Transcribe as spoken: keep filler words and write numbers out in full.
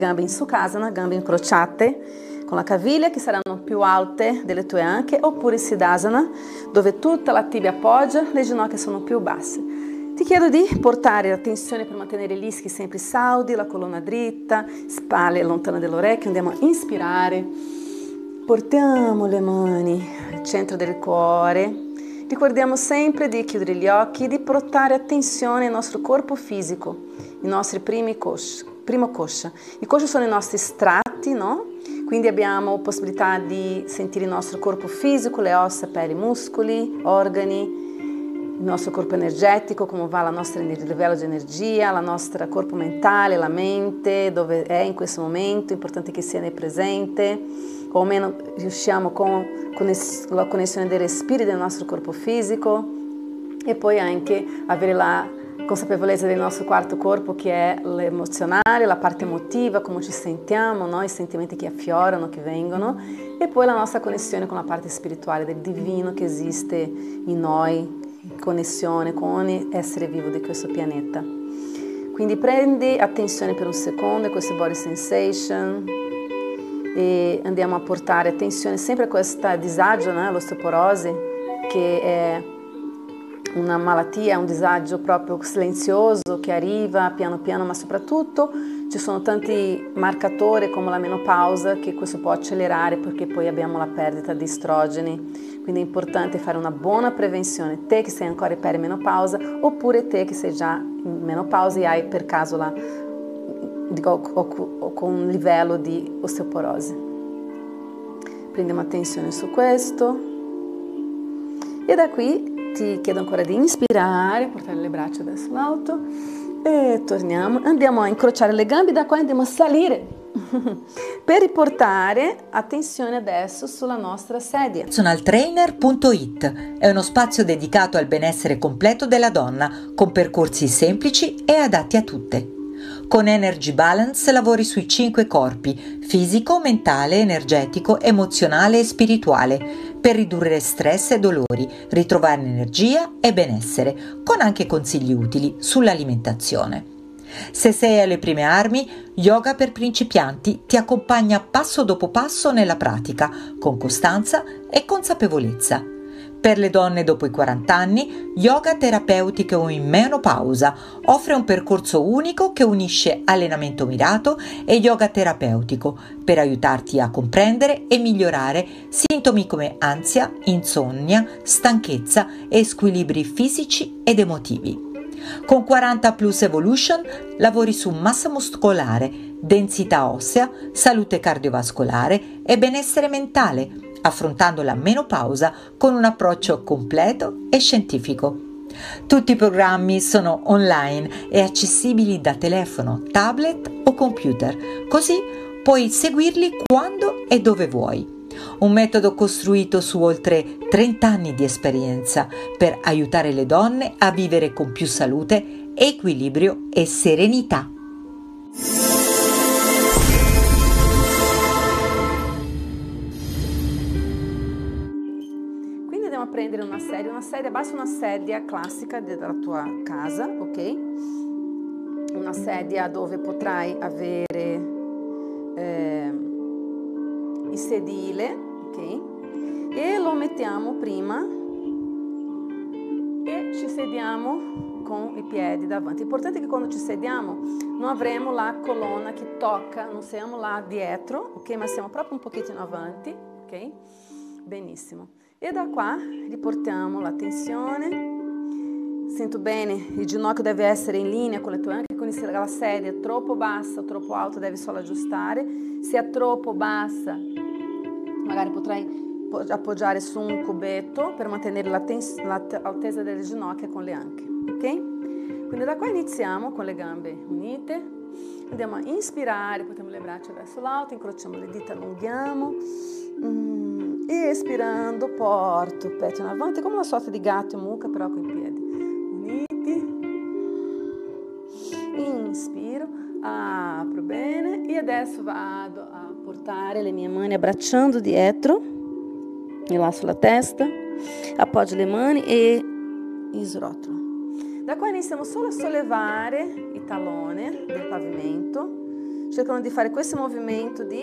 gambe in Sukhasana, gambe incrociate con la caviglia che saranno più alte delle tue anche, oppure Siddhasana, dove tutta la tibia appoggia, le ginocchia sono più basse. Ti chiedo di portare l'attenzione per mantenere gli ischi sempre saldi, la colonna dritta, spalle lontane dall'orecchio. Andiamo a inspirare, portiamo le mani al centro del cuore, ricordiamo sempre di chiudere gli occhi, di portare attenzione al nostro corpo fisico, i nostri primi kosha. Primo kosha. I kosha sono i nostri strati, no? Quindi abbiamo possibilità di sentire il nostro corpo fisico, le ossa, pelle, muscoli, organi, il nostro corpo energetico, come va il nostro livello di energia, il nostro corpo mentale, la mente, dove è in questo momento, è importante che sia nel presente, o almeno riusciamo con, con la connessione dei respiri del nostro corpo fisico, e poi anche avere la consapevolezza del nostro quarto corpo, che è l'emozionale, la parte emotiva, come ci sentiamo, no? I sentimenti che affiorano, che vengono, e poi la nostra connessione con la parte spirituale del divino che esiste in noi, in connessione con l'essere vivo di questo pianeta. Quindi prendi attenzione per un secondo a queste body sensation e andiamo a portare attenzione sempre a questo disagio, no? L'osteoporosi, che è una malattia, un disagio proprio silenzioso che arriva piano piano, ma soprattutto ci sono tanti marcatori come la menopausa che questo può accelerare, perché poi abbiamo la perdita di estrogeni. Quindi è importante fare una buona prevenzione, te che sei ancora in perimenopausa oppure te che sei già in menopausa e hai per caso la, dico, o, o con un livello di osteoporosi. Prendiamo attenzione su questo e da qui ti chiedo ancora di inspirare, portare le braccia verso l'alto e torniamo. Andiamo a incrociare le gambe, da qua andiamo a salire per riportare attenzione adesso sulla nostra sedia. personal trainer punto it è uno spazio dedicato al benessere completo della donna, con percorsi semplici e adatti a tutte. Con Energy Balance lavori sui cinque corpi: fisico, mentale, energetico, emozionale e spirituale, per ridurre stress e dolori, ritrovare energia e benessere, con anche consigli utili sull'alimentazione. Se sei alle prime armi, Yoga per principianti ti accompagna passo dopo passo nella pratica, con costanza e consapevolezza. Per le donne dopo i quaranta anni, Yoga terapeutico in menopausa offre un percorso unico che unisce allenamento mirato e yoga terapeutico per aiutarti a comprendere e migliorare sintomi come ansia, insonnia, stanchezza e squilibri fisici ed emotivi. Con quaranta Plus Evolution lavori su massa muscolare, densità ossea, salute cardiovascolare e benessere mentale, affrontando la menopausa con un approccio completo e scientifico. Tutti i programmi sono online e accessibili da telefono, tablet o computer, così puoi seguirli quando e dove vuoi. Un metodo costruito su oltre trenta anni di esperienza per aiutare le donne a vivere con più salute, equilibrio e serenità. A prendere una sedia, una sedia, basta una sedia classica della tua casa, ok? Una sedia dove potrai avere eh, il sedile, ok? E lo mettiamo prima e ci sediamo con i piedi davanti. L'importante è che quando ci sediamo non avremo la colonna che tocca, non siamo là dietro, ok? Ma siamo proprio un pochettino avanti, ok? Benissimo. E da qua riportiamo l'attenzione. Sento bene, il ginocchio deve essere in linea con le tue anche, quindi se la sedia è troppo bassa o troppo alta devi solo aggiustare. Se è troppo bassa, magari potrai appoggiare su un cubetto per mantenere l'altezza delle ginocchia con le anche, ok? Quindi da qua iniziamo con le gambe unite. Andiamo a inspirare, portiamo le braccia verso l'alto, incrociamo le dita, allunghiamo. Mm. E espirando porto il petto in avanti come una sorta di gatto e mucca, però con i piedi uniti. Inspiro, apro bene e adesso vado a portare le mie mani abbracciando dietro, mi lasso la testa, appoggio le mani e srotolo. Da qua iniziamo solo a sollevare il tallone del pavimento, cercando di fare questo movimento di